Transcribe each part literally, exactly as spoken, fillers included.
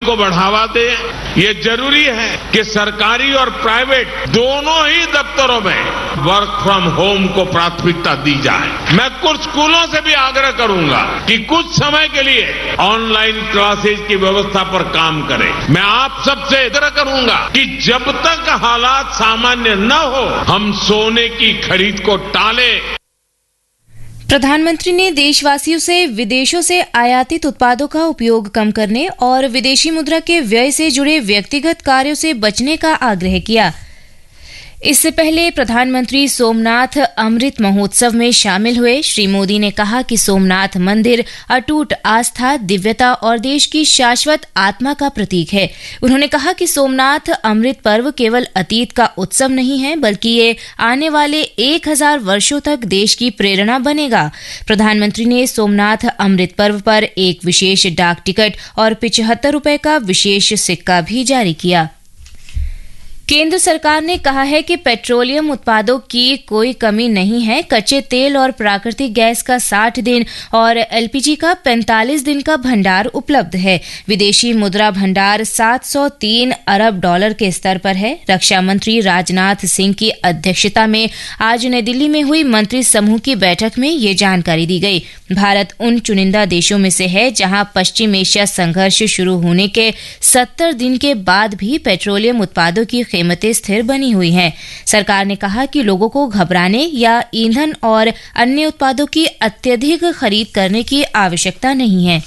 को बढ़ावा दे। ये जरूरी है कि सरकारी और प्राइवेट दोनों ही दफ्तरों में वर्क फ्रॉम होम को प्राथमिकता दी जाए। मैं कुछ स्कूलों से भी आग्रह करूंगा कि कुछ समय के लिए ऑनलाइन क्लासेज की व्यवस्था पर काम करें। मैं आप सबसे आग्रह करूंगा कि जब तक हालात सामान्य न हो, हम सोने की खरीद को टालें। प्रधानमंत्री ने देशवासियों से विदेशों से आयातित उत्पादों का उपयोग कम करने और विदेशी मुद्रा के व्यय से जुड़े व्यक्तिगत कार्यों से बचने का आग्रह किया। इससे पहले प्रधानमंत्री सोमनाथ अमृत महोत्सव में शामिल हुए। श्री मोदी ने कहा कि सोमनाथ मंदिर अटूट आस्था, दिव्यता और देश की शाश्वत आत्मा का प्रतीक है। उन्होंने कहा कि सोमनाथ अमृत पर्व केवल अतीत का उत्सव नहीं है, बल्कि ये आने वाले एक हजार वर्षों तक देश की प्रेरणा बनेगा। प्रधानमंत्री ने सोमनाथ अमृत पर्व पर एक विशेष डाक टिकट और पिचहत्तर रुपए का विशेष सिक्का भी जारी किया। केंद्र सरकार ने कहा है कि पेट्रोलियम उत्पादों की कोई कमी नहीं है। कच्चे तेल और प्राकृतिक गैस का साठ दिन और एलपीजी का पैंतालीस दिन का भंडार उपलब्ध है। विदेशी मुद्रा भंडार सात सौ तीन अरब डॉलर के स्तर पर है। रक्षा मंत्री राजनाथ सिंह की अध्यक्षता में आज नई दिल्ली में हुई मंत्री समूह की बैठक में ये जानकारी दी गई। भारत उन चुनिंदा देशों में से है जहां पश्चिम एशिया संघर्ष शुरू होने के सत्तर दिन के बाद भी पेट्रोलियम उत्पादों की कीमतें स्थिर बनी हुई हैं। सरकार ने कहा कि लोगों को घबराने या ईंधन और अन्य उत्पादों की अत्यधिक खरीद करने की आवश्यकता नहीं है।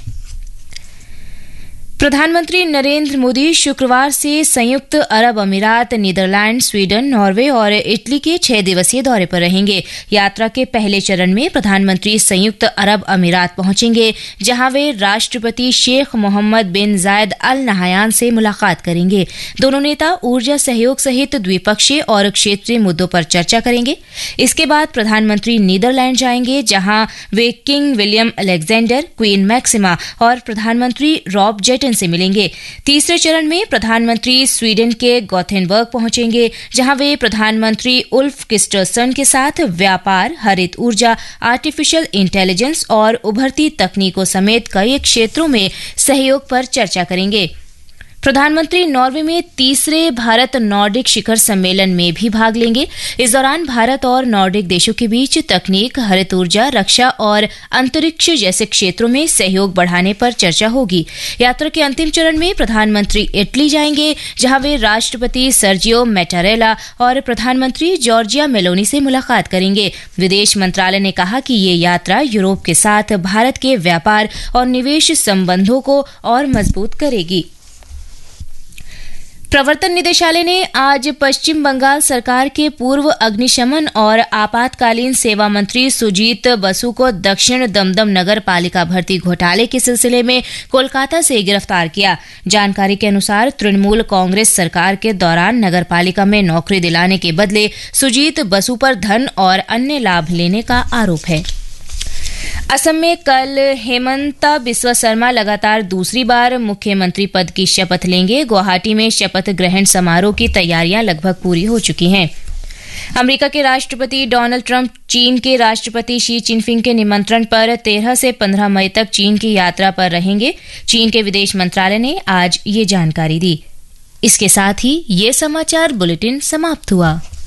प्रधानमंत्री नरेंद्र मोदी शुक्रवार से संयुक्त अरब अमीरात, नीदरलैंड, स्वीडन, नॉर्वे और इटली के छह दिवसीय दौरे पर रहेंगे। यात्रा के पहले चरण में प्रधानमंत्री संयुक्त अरब अमीरात पहुंचेंगे, जहां वे राष्ट्रपति शेख मोहम्मद बिन जायद अल नहयान से मुलाकात करेंगे। दोनों नेता ऊर्जा सहयोग सहित द्विपक्षीय और क्षेत्रीय मुद्दों पर चर्चा करेंगे। इसके बाद प्रधानमंत्री नीदरलैंड जाएंगे, जहां वे king William Alexander, queen maxima और प्रधानमंत्री रॉब जेटन से मिलेंगे। तीसरे चरण में प्रधानमंत्री स्वीडन के गोथेनबर्ग पहुंचेंगे, जहां वे प्रधानमंत्री उल्फ क्रिस्टरसन के साथ व्यापार, हरित ऊर्जा, आर्टिफिशियल इंटेलिजेंस और उभरती तकनीकों समेत कई क्षेत्रों में सहयोग पर चर्चा करेंगे। प्रधानमंत्री नॉर्वे में तीसरे भारत नॉर्डिक शिखर सम्मेलन में भी भाग लेंगे। इस दौरान भारत और नॉर्डिक देशों के बीच तकनीक, हरित ऊर्जा, रक्षा और अंतरिक्ष जैसे क्षेत्रों में सहयोग बढ़ाने पर चर्चा होगी। यात्रा के अंतिम चरण में प्रधानमंत्री इटली जाएंगे, जहां वे राष्ट्रपति सर्जियो मैटारेला और प्रधानमंत्री जॉर्जिया मेलोनी से मुलाकात करेंगे। विदेश मंत्रालय ने कहा कि ये यात्रा यूरोप के साथ भारत के व्यापार और निवेश संबंधों को और मजबूत करेगी। प्रवर्तन निदेशालय ने आज पश्चिम बंगाल सरकार के पूर्व अग्निशमन और आपातकालीन सेवा मंत्री सुजीत बसु को दक्षिण दमदम नगर पालिका भर्ती घोटाले के सिलसिले में कोलकाता से गिरफ्तार किया। जानकारी के अनुसार तृणमूल कांग्रेस सरकार के दौरान नगर पालिका में नौकरी दिलाने के बदले सुजीत बसु पर धन और अन्य लाभ लेने का आरोप है। असम में कल हेमंता बिस्वा शर्मा लगातार दूसरी बार मुख्यमंत्री पद की शपथ लेंगे। गुवाहाटी में शपथ ग्रहण समारोह की तैयारियां लगभग पूरी हो चुकी हैं। अमेरिका के राष्ट्रपति डोनाल्ड ट्रंप चीन के राष्ट्रपति शी जिनपिंग के निमंत्रण पर तेरह से पंद्रह मई तक चीन की यात्रा पर रहेंगे। चीन के विदेश मंत्रालय ने आज ये जानकारी दी। इसके साथ ही ये समाचार बुलेटिन समाप्त हुआ।